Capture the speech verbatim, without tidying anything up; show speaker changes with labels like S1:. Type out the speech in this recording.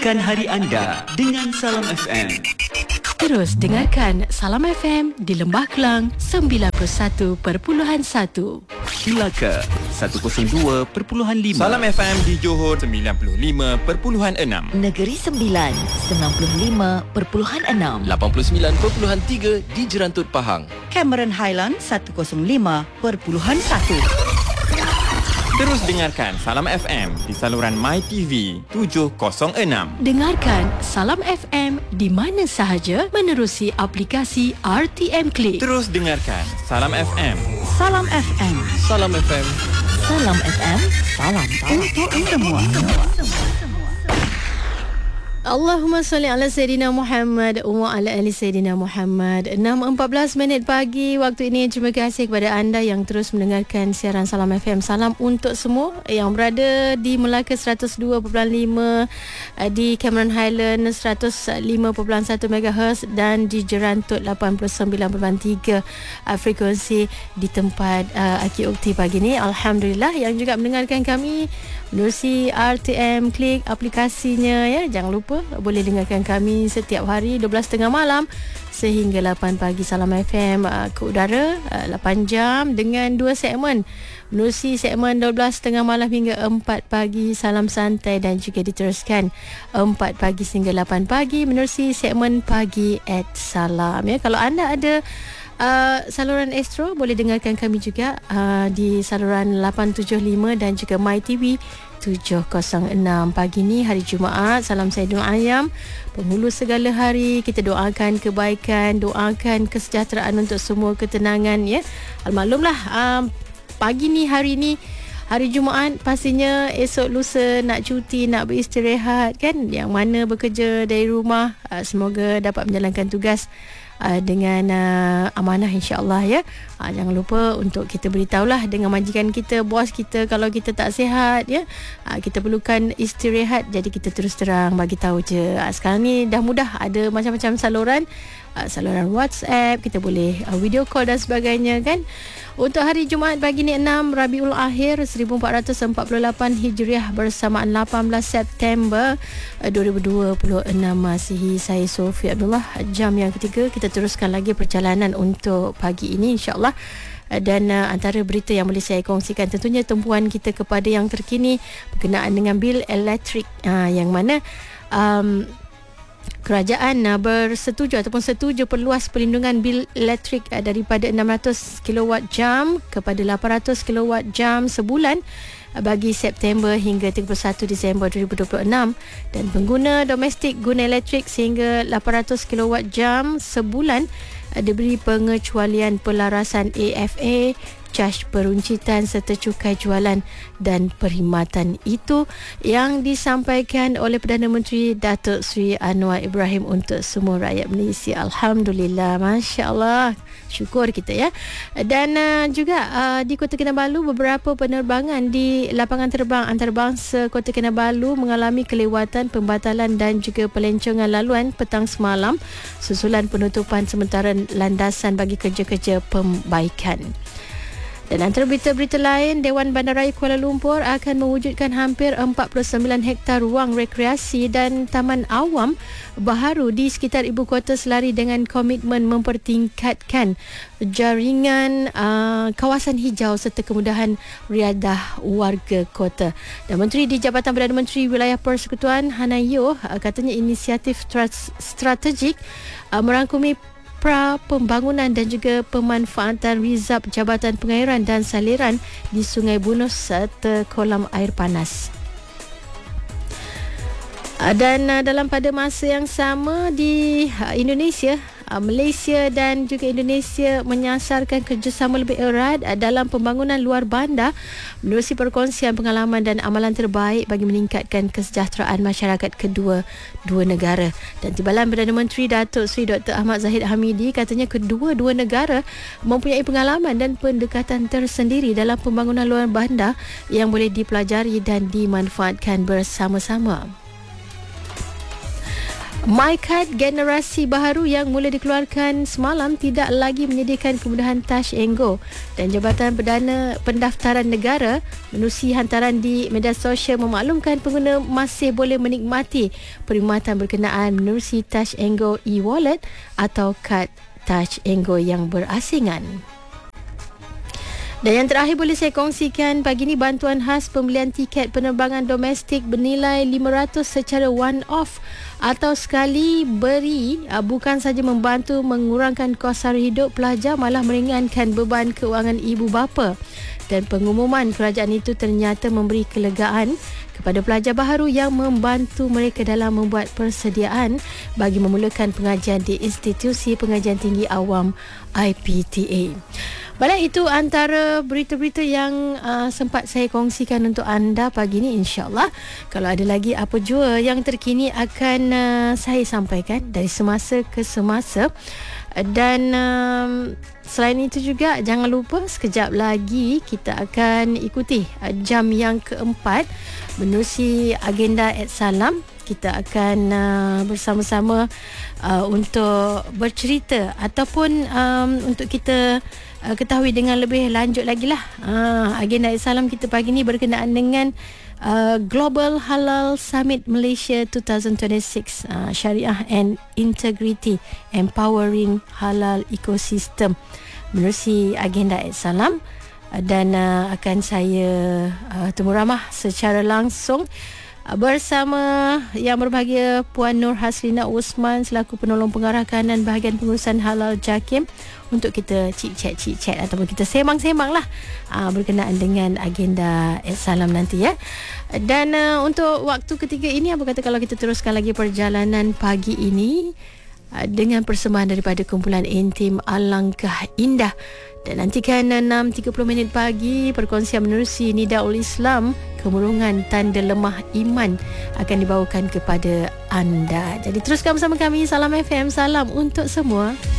S1: Mulakan hari anda dengan Salam F M.
S2: Terus dengarkan Salam F M di Lembah Kelang sembilan puluh satu perpuluhan satu.
S1: Melaka seratus dua perpuluhan lima.
S3: Salam F M di Johor sembilan puluh lima perpuluhan enam.
S4: Negeri Sembilan sembilan puluh lima perpuluhan enam.
S5: lapan puluh sembilan perpuluhan tiga di Jerantut Pahang.
S6: Cameron Highland seratus lima perpuluhan satu.
S3: Terus dengarkan Salam F M di saluran MyTV tujuh kosong enam.
S2: Dengarkan Salam F M di mana sahaja menerusi aplikasi R T M Click.
S3: Terus dengarkan Salam F M.
S6: Salam F M.
S5: Salam F M.
S4: Salam F M. Salam untuk semua.
S2: Allahumma salli ala Sayyidina Muhammad wa ala ali Sayyidina Muhammad. enam empat belas minit pagi waktu ini. Terima kasih kepada anda yang terus mendengarkan siaran Salam F M. Salam untuk semua yang berada di Melaka seratus dua perpuluhan lima, di Cameron Highland seratus lima perpuluhan satu megahertz dan di Jerantut lapan puluh sembilan perpuluhan tiga frekuensi di tempat uh, Aki Ukti pagi ini. Alhamdulillah yang juga mendengarkan kami menerusi R T M Click aplikasinya ya. Jangan lupa boleh dengarkan kami setiap hari dua belas tiga puluh malam sehingga lapan pagi. Salam F M uh, ke udara uh, lapan jam dengan dua segmen. Menerusi segmen dua belas tiga puluh malam hingga empat pagi Salam Santai, dan juga diteruskan empat pagi sehingga lapan pagi menerusi segmen Pagi at Salam ya. Kalau anda ada Uh, saluran Astro boleh dengarkan kami juga uh, di saluran lapan tujuh lima dan juga MyTV tujuh kosong enam. Pagi ni hari Jumaat, salam Saidul Ayam, penghulu segala hari. Kita doakan kebaikan, doakan kesejahteraan untuk semua, ketenangan ya. Almaklumlah uh, pagi ni, hari ni hari Jumaat, pastinya esok lusa nak cuti, nak beristirahat kan. Yang mana bekerja dari rumah, uh, semoga dapat menjalankan tugas Uh, dengan uh, amanah insya-Allah ya. Uh, jangan lupa untuk kita beritahulah dengan majikan kita, bos kita kalau kita tak sihat ya. Uh, kita perlukan istirahat, jadi kita terus terang bagi tahu je. Uh, sekarang ni dah mudah, ada macam-macam saluran. Uh, saluran WhatsApp, kita boleh uh, video call dan sebagainya kan. Untuk hari Jumaat pagi ni enam Rabiul Akhir seribu empat ratus empat puluh lapan Hijriah bersamaan lapan belas September dua ribu dua puluh enam Masihi. Saya Sofia Abdullah. Jam yang ketiga kita teruskan lagi perjalanan untuk pagi ini insya-Allah. Dan uh, antara berita yang boleh saya kongsikan tentunya tumpuan kita kepada yang terkini berkenaan dengan bil elektrik, uh, yang mana um, kerajaan uh, bersetuju ataupun setuju perluas perlindungan bil elektrik uh, daripada enam ratus kilowatt jam kepada lapan ratus kilowatt jam sebulan uh, bagi September hingga tiga puluh satu Disember dua ribu dua puluh enam, dan pengguna domestik guna elektrik sehingga lapan ratus kilowatt jam sebulan uh, diberi pengecualian pelarasan A F A, caj peruncitan serta cukai jualan dan perkhidmatan. Itu yang disampaikan oleh Perdana Menteri Datuk Seri Anwar Ibrahim untuk semua rakyat Malaysia. Alhamdulillah, Masya Allah, syukur kita ya. Dan uh, juga uh, di Kota Kinabalu, beberapa penerbangan di lapangan terbang antarabangsa Kota Kinabalu mengalami kelewatan, pembatalan dan juga pelancongan laluan petang semalam susulan penutupan sementara landasan bagi kerja-kerja pembaikan. Dan antara berita-berita lain, Dewan Bandaraya Kuala Lumpur akan mewujudkan hampir empat puluh sembilan hektar ruang rekreasi dan taman awam baharu di sekitar ibu kota selari dengan komitmen mempertingkatkan jaringan uh, kawasan hijau serta kemudahan riadah warga kota. Dan Menteri di Jabatan Perdana Menteri Wilayah Persekutuan Hannah Yeoh uh, katanya inisiatif strategik uh, merangkumi pra pembangunan dan juga pemanfaatan rizab jabatan pengairan dan saliran di Sungai Bunus serta kolam air panas. Dan dalam pada masa yang sama di Indonesia, Malaysia dan juga Indonesia menyasarkan kerjasama lebih erat dalam pembangunan luar bandar menerusi perkongsian pengalaman dan amalan terbaik bagi meningkatkan kesejahteraan masyarakat kedua dua negara. Dan Timbalan Perdana Menteri Datuk Seri Doktor Ahmad Zahid Hamidi katanya kedua-dua negara mempunyai pengalaman dan pendekatan tersendiri dalam pembangunan luar bandar yang boleh dipelajari dan dimanfaatkan bersama-sama. MyCard generasi baharu yang mula dikeluarkan semalam tidak lagi menyediakan kemudahan Touch and Go, dan Jabatan Perdana Pendaftaran Negara menerusi hantaran di media sosial memaklumkan pengguna masih boleh menikmati perkhidmatan berkenaan menerusi Touch and Go e-wallet atau kad Touch and Go yang berasingan. Dan yang terakhir boleh saya kongsikan pagi ini, bantuan khas pembelian tiket penerbangan domestik bernilai lima ratus secara one off atau sekali beri bukan saja membantu mengurangkan kos sara hidup pelajar, malah meringankan beban keuangan ibu bapa. Dan pengumuman kerajaan itu ternyata memberi kelegaan kepada pelajar baharu yang membantu mereka dalam membuat persediaan bagi memulakan pengajian di Institusi Pengajian Tinggi Awam I P T A. Baiklah, itu antara berita-berita yang uh, sempat saya kongsikan untuk anda pagi ini. InsyaAllah kalau ada lagi apa jua yang terkini akan uh, saya sampaikan dari semasa ke semasa. Dan um, selain itu juga jangan lupa sekejap lagi kita akan ikuti uh, jam yang keempat menerusi agenda Ed Salam. Kita akan uh, bersama-sama uh, untuk bercerita ataupun um, untuk kita uh, ketahui dengan lebih lanjut lagi lah uh, agenda Ed Salam kita pagi ni berkenaan dengan uh, Global Halal Summit Malaysia dua ribu dua puluh enam, uh, Syariah and Integrity Empowering Halal Ecosystem menerusi agenda Ed Salam. uh, dan uh, akan saya uh, temu ramah secara langsung bersama yang berbahagia Puan Nur Haslina Osman selaku penolong pengarah kanan bahagian pengurusan halal JAKIM untuk kita cik-chat cik-chat ataupun kita sembang-sembang lah aa, berkenaan dengan agenda Ed Salam nanti ya. Dan aa, untuk waktu ketiga ini, apa kata kalau kita teruskan lagi perjalanan pagi ini aa, dengan persembahan daripada kumpulan intim Alangkah Indah. Dan nantikan enam tiga puluh minit pagi perkongsian menerusi Nidaul Islam, kemurungan tanda lemah iman akan dibawakan kepada anda. Jadi teruskan bersama kami. Salam F M, salam untuk semua.